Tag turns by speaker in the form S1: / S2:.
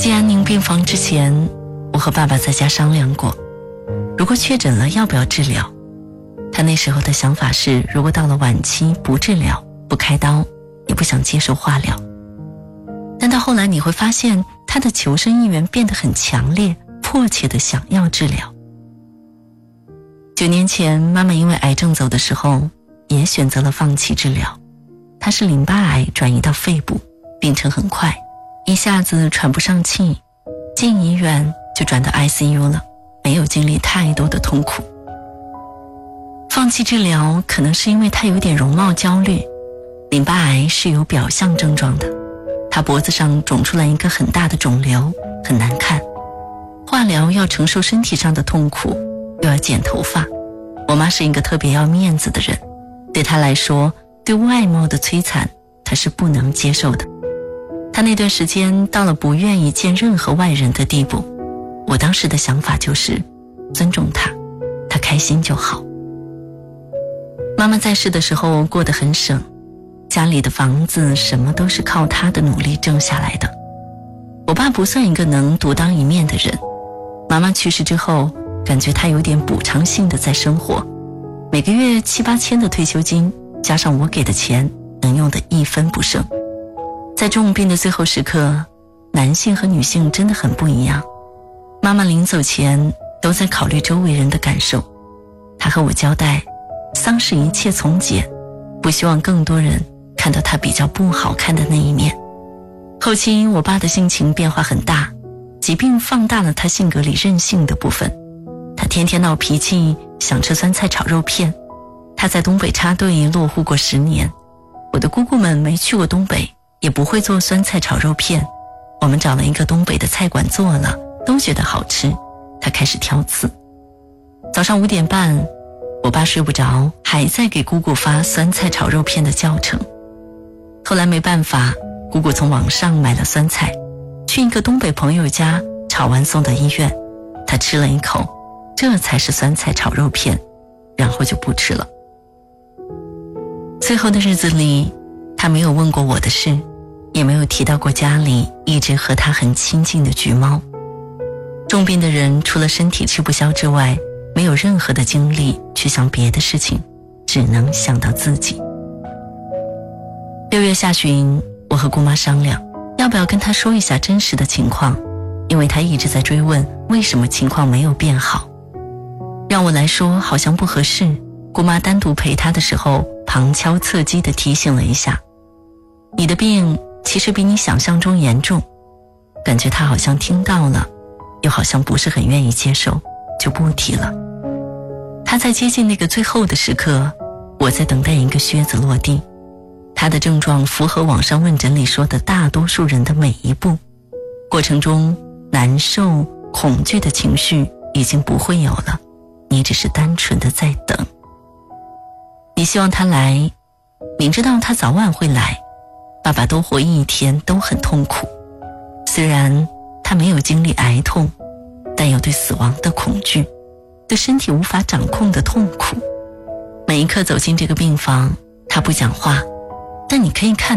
S1: 进安宁病房之前，我和爸爸在家商量过，如果确诊了要不要治疗。他那时候的想法是，如果到了晚期不治疗不开刀，也不想接受化疗。但到后来你会发现，他的求生意愿变得很强烈，迫切地想要治疗。9年前妈妈因为癌症走的时候，也选择了放弃治疗。她是淋巴癌转移到肺部，病程很快，一下子喘不上气，进医院就转到 ICU 了，没有经历太多的痛苦。放弃治疗可能是因为她有点容貌焦虑，淋巴癌是有表象症状的，她脖子上肿出来一个很大的肿瘤，很难看。化疗要承受身体上的痛苦，又要剪头发。我妈是一个特别要面子的人，对她来说，对外貌的摧残她是不能接受的。她那段时间到了不愿意见任何外人的地步。我当时的想法就是尊重她，她开心就好。妈妈在世的时候过得很省，家里的房子什么都是靠她的努力挣下来的。我爸不算一个能独当一面的人，妈妈去世之后，感觉他有点补偿性的在生活，每个月7、8千的退休金，加上我给的钱，能用的一分不剩。在重病的最后时刻，男性和女性真的很不一样。妈妈临走前都在考虑周围人的感受，她和我交代，丧事一切从简，不希望更多人看到她比较不好看的那一面。后期我爸的性情变化很大，疾病放大了他性格里任性的部分。他天天闹脾气，想吃酸菜炒肉片。他在东北插队落户过10年，我的姑姑们没去过东北，也不会做酸菜炒肉片。我们找了一个东北的菜馆做了，都觉得好吃。他开始挑刺。早上5点半，我爸睡不着，还在给姑姑发酸菜炒肉片的教程。后来没办法，姑姑从网上买了酸菜，去一个东北朋友家炒完送到医院。他吃了一口，这才是酸菜炒肉片，然后就不吃了。最后的日子里，他没有问过我的事，也没有提到过家里一直和他很亲近的橘猫。重病的人除了身体吃不消之外，没有任何的精力去想别的事情，只能想到自己。6月下旬，我和姑妈商量，要不要跟她说一下真实的情况，因为她一直在追问为什么情况没有变好。让我来说好像不合适，姑妈单独陪她的时候，旁敲侧击地提醒了一下，你的病其实比你想象中严重。感觉她好像听到了，又好像不是很愿意接受，就不提了。她在接近那个最后的时刻，我在等待一个靴子落地。她的症状符合网上问诊里说的大多数人的每一步，过程中难受、恐惧的情绪已经不会有了，你只是单纯的在等。你希望他来，明知道他早晚会来。爸爸多活1天都很痛苦，虽然他没有经历癌痛，但有对死亡的恐惧，对身体无法掌控的痛苦。每一刻走进这个病房，他不讲话，但你可以看